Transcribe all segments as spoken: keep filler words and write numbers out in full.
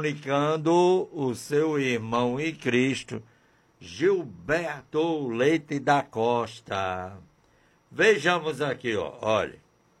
comunicando o seu irmão em Cristo, Gilberto Leite da Costa. Vejamos aqui, ó, olha.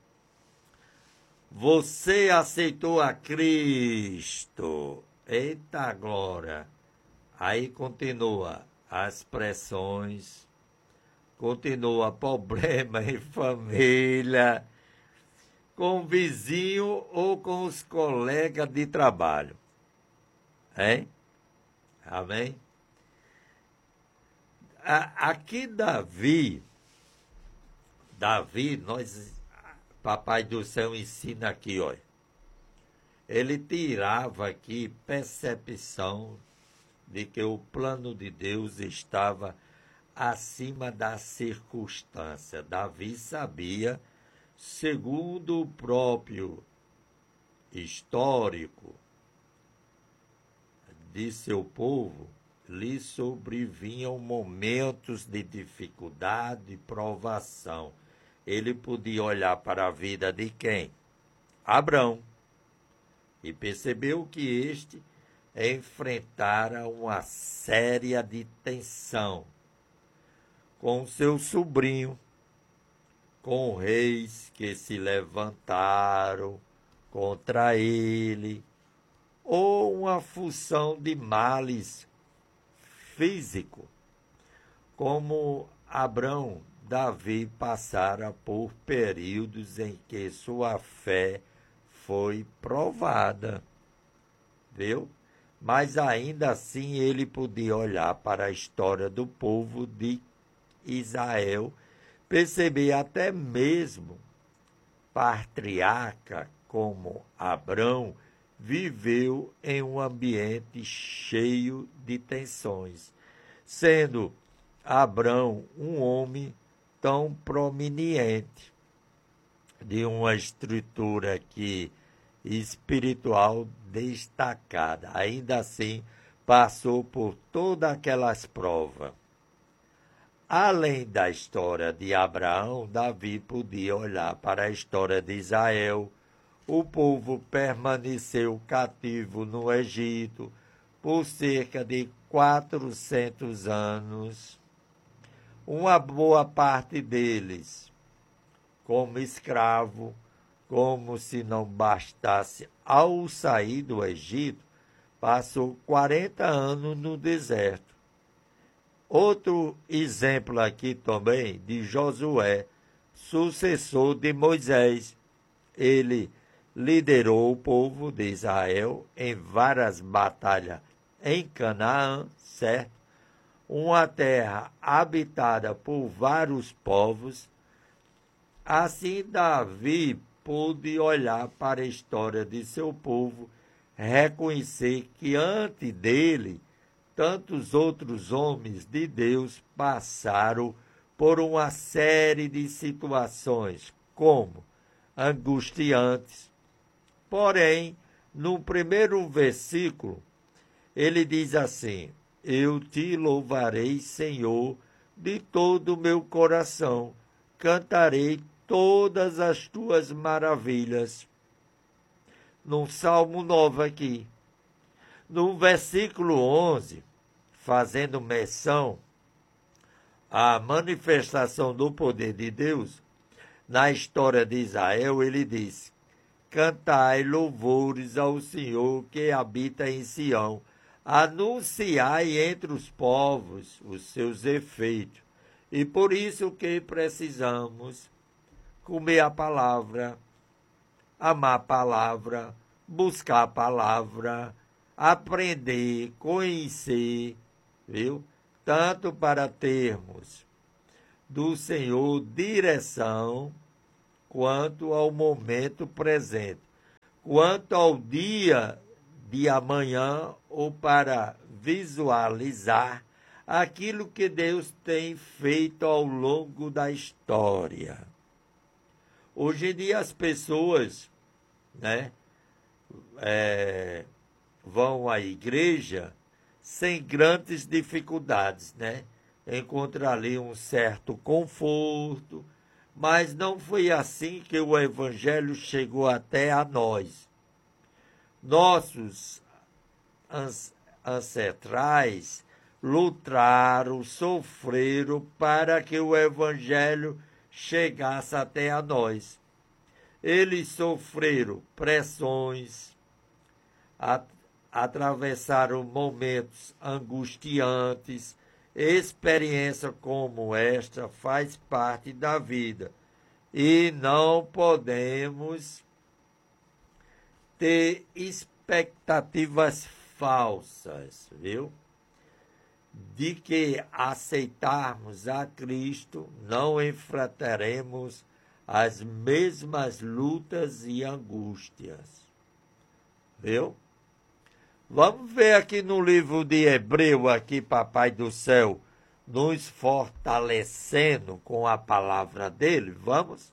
Você aceitou a Cristo. Eita glória. Aí continua as pressões, continua problema em família, com o vizinho ou com os colegas de trabalho. Hein? Amém? Aqui Davi, Davi, nós, Papai do Céu ensina aqui, olha. Ele tirava aqui percepção de que o plano de Deus estava acima da circunstância. Davi sabia, segundo o próprio histórico de seu povo, lhe sobrevinham momentos de dificuldade e provação. Ele podia olhar para a vida de quem? Abrão. E percebeu que este enfrentara uma séria de tensão com seu sobrinho, com reis que se levantaram contra ele, ou uma função de males físico, como Abrão, Davi passara por períodos em que sua fé foi provada, viu? Mas ainda assim ele podia olhar para a história do povo de Israel, perceber até mesmo patriarca como Abrão viveu em um ambiente cheio de tensões, sendo Abrão um homem tão prominente, de uma estrutura que espiritual destacada. Ainda assim, passou por todas aquelas provas. Além da história de Abraão, Davi podia olhar para a história de Israel. O povo permaneceu cativo no Egito por cerca de quatrocentos anos. Uma boa parte deles como escravo, como se não bastasse, ao sair do Egito, passou quarenta anos no deserto. Outro exemplo aqui também de Josué, sucessor de Moisés. Ele liderou o povo de Israel em várias batalhas em Canaã, certo? Uma terra habitada por vários povos. Assim, Davi pôde olhar para a história de seu povo, reconhecer que antes dele, tantos outros homens de Deus passaram por uma série de situações, como angustiantes. Porém, no primeiro versículo, ele diz assim: eu te louvarei, Senhor, de todo o meu coração, cantarei todas as tuas maravilhas. No Salmo nove aqui, no versículo onze, fazendo menção à manifestação do poder de Deus, na história de Israel, ele diz: cantai louvores ao Senhor que habita em Sião, anunciai entre os povos os seus efeitos. E por isso que precisamos comer a palavra, amar a palavra, buscar a palavra, aprender, conhecer, viu? Tanto para termos do Senhor direção, quanto ao momento presente, quanto ao dia de amanhã, ou para visualizar aquilo que Deus tem feito ao longo da história. Hoje em dia as pessoas, né, é, vão à igreja sem grandes dificuldades, né? Encontram ali um certo conforto, mas não foi assim que o Evangelho chegou até a nós. Nossos ancestrais lutaram, sofreram para que o Evangelho chegasse até a nós. Eles sofreram pressões, a, atravessaram momentos angustiantes. Experiência como esta faz parte da vida e não podemos ter expectativas falsas, viu? De que aceitarmos a Cristo, não enfrentaremos as mesmas lutas e angústias. Viu? Vamos ver aqui no livro de Hebreu, aqui, Papai do Céu, nos fortalecendo com a palavra dele. Vamos?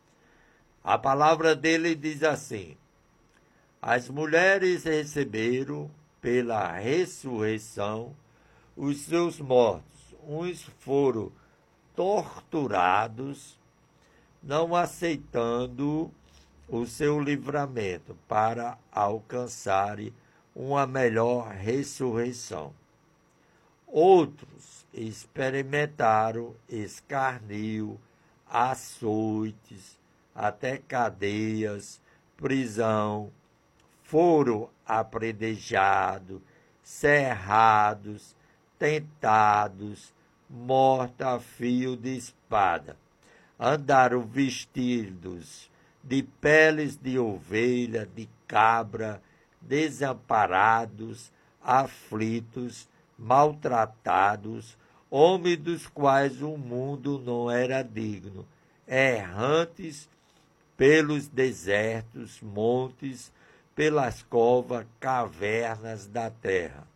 A palavra dele diz assim: as mulheres receberam pela ressurreição os seus mortos. Uns foram torturados, não aceitando o seu livramento para alcançarem uma melhor ressurreição. Outros experimentaram escárnio, açoites, até cadeias, prisão, foram apredejados, cerrados, tentados, mortos a fio de espada. Andaram vestidos de peles de ovelha, de cabra, desamparados, aflitos, maltratados, homens dos quais o mundo não era digno, errantes pelos desertos, montes, pelas covas, cavernas da terra.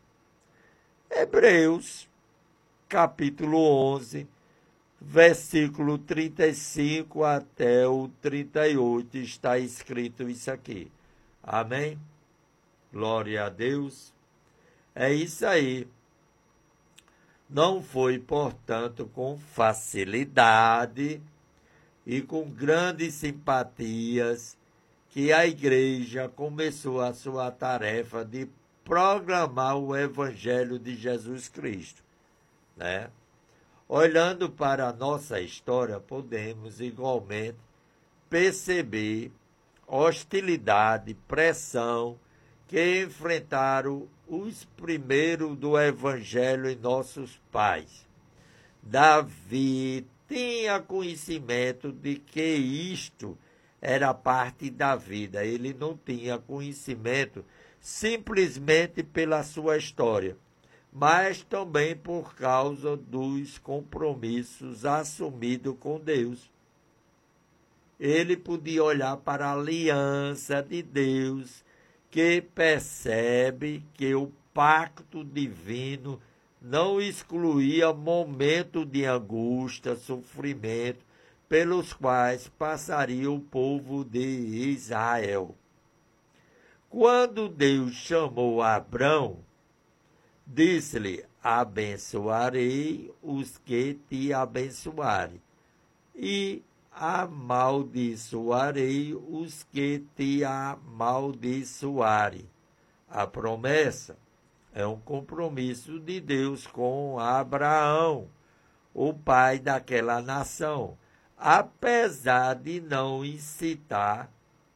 Hebreus, capítulo onze, versículo trinta e cinco até o trinta e oito, está escrito isso aqui. Amém? Glória a Deus. É isso aí. Não foi, portanto, com facilidade e com grandes simpatias que a igreja começou a sua tarefa de proclamar o Evangelho de Jesus Cristo, né? Olhando para a nossa história, podemos igualmente perceber hostilidade, pressão que enfrentaram os primeiros do Evangelho em nossos pais. Davi tinha conhecimento de que isto era parte da vida. Ele não tinha conhecimento simplesmente pela sua história, mas também por causa dos compromissos assumidos com Deus. Ele podia olhar para a aliança de Deus, que percebe que o pacto divino não excluía momentos de angústia, sofrimento, pelos quais passaria o povo de Israel. Quando Deus chamou Abrão, disse-lhe: abençoarei os que te abençoarem, e amaldiçoarei os que te amaldiçoarem. A promessa é um compromisso de Deus com Abraão, o pai daquela nação, apesar de não incitar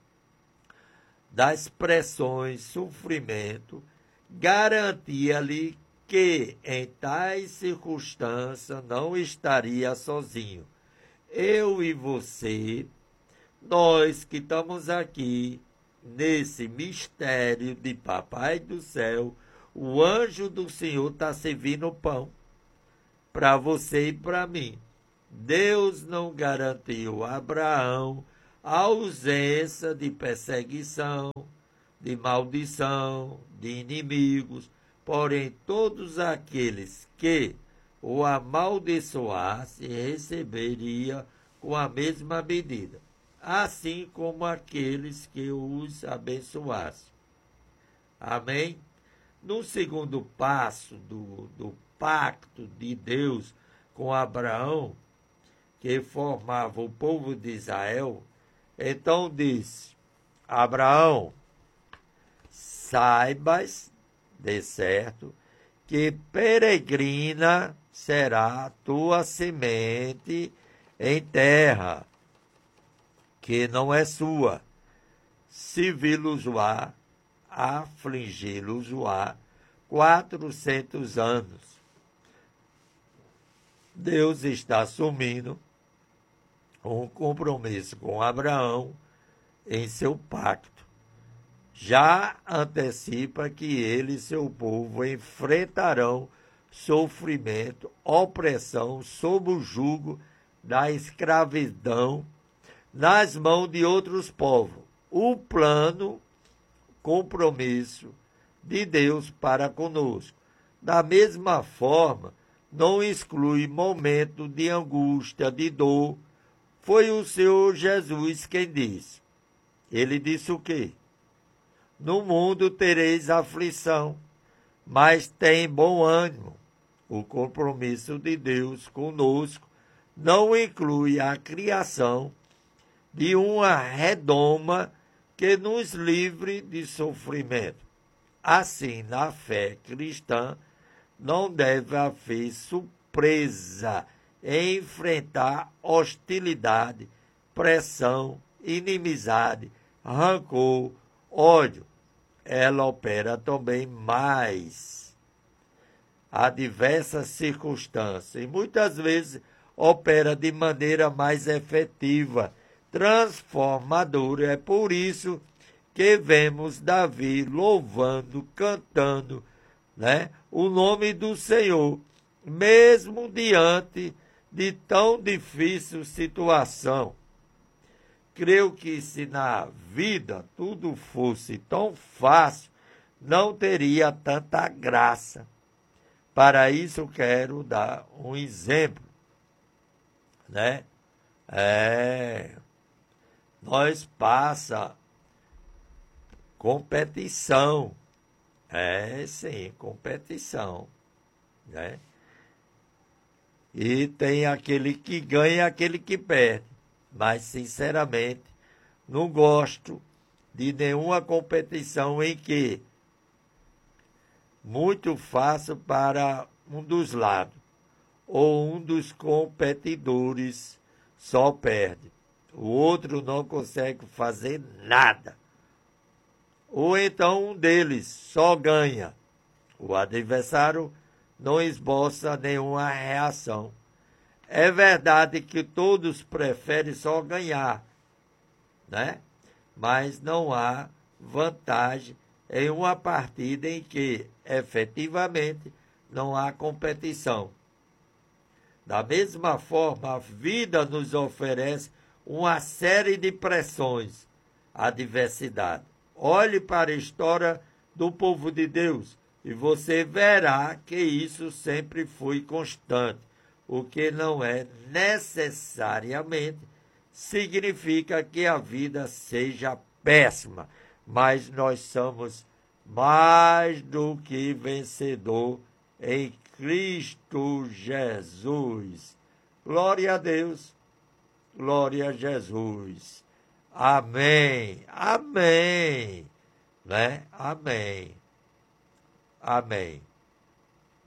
das pressões, sofrimento, garantia-lhe que em tais circunstâncias não estaria sozinho. Eu e você, nós que estamos aqui nesse mistério de Papai do Céu, o anjo do Senhor está servindo pão para você e para mim. Deus não garantiu a Abraão a ausência de perseguição, de maldição, de inimigos, porém todos aqueles que o amaldiçoasse receberia com a mesma medida, assim como aqueles que os abençoassem. Amém? No segundo passo do, do pacto de Deus com Abraão, que formava o povo de Israel, então disse: Abraão, saibas de certo, que peregrina será a tua semente em terra, que não é sua, civilos-á, afligi-los-á, quatrocentos anos. Deus está assumindo um compromisso com Abraão em seu pacto. Já antecipa que ele e seu povo enfrentarão sofrimento, opressão sob o jugo da escravidão nas mãos de outros povos. O plano, compromisso de Deus para conosco. Da mesma forma, não exclui momento de angústia, de dor. Foi o Senhor Jesus quem disse. Ele disse o quê? No mundo tereis aflição, mas tem bom ânimo. O compromisso de Deus conosco não inclui a criação de uma redoma que nos livre de sofrimento. Assim, na fé cristã, não deve haver surpresa em enfrentar hostilidade, pressão, inimizade, rancor, ódio. Ela opera também mais a diversas circunstâncias e muitas vezes opera de maneira mais efetiva, transformadora. É por isso que vemos Davi louvando, cantando, né, o nome do Senhor, mesmo diante de tão difícil situação. Creio que se na vida tudo fosse tão fácil, não teria tanta graça. Para isso quero dar um exemplo, né? É, nós passa competição, é sim, competição, né? E tem aquele que ganha e aquele que perde. Mas, sinceramente, não gosto de nenhuma competição em que muito fácil para um dos lados, ou um dos competidores só perde, o outro não consegue fazer nada, ou então um deles só ganha, o adversário não esboça nenhuma reação. É verdade que todos preferem só ganhar, né? Mas não há vantagem em uma partida em que, efetivamente, não há competição. Da mesma forma, a vida nos oferece uma série de pressões, adversidade. Olhe para a história do povo de Deus e você verá que isso sempre foi constante. O que não é necessariamente significa que a vida seja péssima, mas nós somos mais do que vencedor em Cristo Jesus. Glória a Deus, glória a Jesus. Amém, amém, né? Amém, amém.